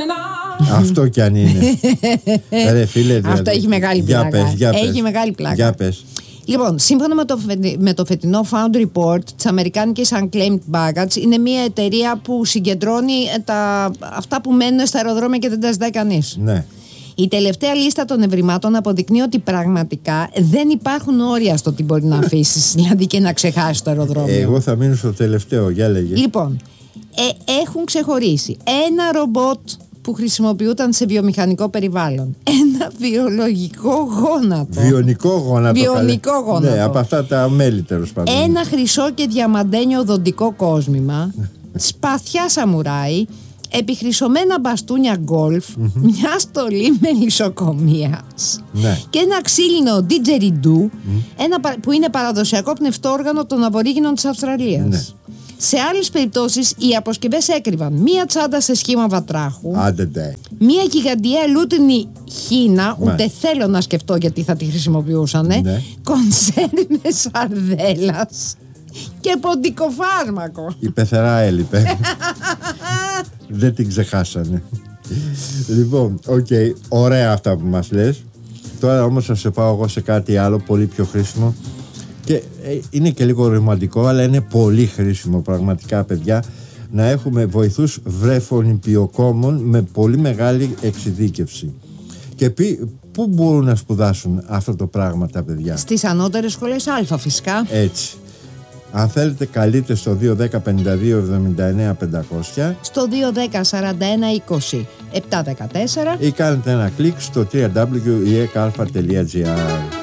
Αυτό κι αν είναι. Ρε φίλε, αυτό έχει μεγάλη πλάκα. Έχει μεγάλη πλάκα. Για πες. Λοιπόν, σύμφωνα με το φετινό Found Report της αμερικάνικης Unclaimed Baggage, είναι μια εταιρεία που συγκεντρώνει αυτά που μένουν στα αεροδρόμια και δεν τα ζητάει κανείς. Ναι. Η τελευταία λίστα των ευρημάτων αποδεικνύει ότι πραγματικά δεν υπάρχουν όρια στο τι μπορεί να αφήσεις, δηλαδή και να ξεχάσεις το αεροδρόμιο. Εγώ θα μείνω στο τελευταίο, για λέγε. Λοιπόν, έχουν ξεχωρίσει ένα ρομπότ που χρησιμοποιούταν σε βιομηχανικό περιβάλλον. Ένα βιολογικό γόνατο. Βιονικό γόνατο. Βιονικό γόνατο. Ναι, από αυτά τα μέλη τέλος πάντων. Ένα χρυσό και διαμαντένιο οδοντικό κόσμημα. Σπαθιά σαμουράι. Επιχρυσωμένα μπαστούνια γκολφ. Μια στολή μελισσοκομείας. Ναι. Και ένα ξύλινο ντιτζεριντού. Που είναι παραδοσιακό πνευστόργανο των Αβορίγινων της Αυστραλίας. Ναι. Σε άλλες περιπτώσεις οι αποσκευές έκρυβαν μία τσάντα σε σχήμα βατράχου, μία γιγαντιαία λούτινη χίνα, ούτε θέλω να σκεφτώ γιατί θα τη χρησιμοποιούσανε, κονσέρβες σαρδέλας και ποντικοφάρμακο. Η πεθερά έλειπε. Δεν την ξεχάσανε. Λοιπόν, ωραία αυτά που μας λες. Τώρα όμως θα σε πάω εγώ σε κάτι άλλο πολύ πιο χρήσιμο. Και είναι και λίγο ρομαντικό, αλλά είναι πολύ χρήσιμο πραγματικά, παιδιά, να έχουμε βοηθούς βρεφονιπιοκόμων με πολύ μεγάλη εξειδίκευση. Και πού μπορούν να σπουδάσουν αυτό το πράγμα τα παιδιά? Στις ανώτερες σχολές Α, φυσικά. Έτσι. Αν θέλετε, καλείτε στο 210 52 79 500, στο 210 41 20 714 ή κάνετε ένα κλικ στο www.eekalfa.gr.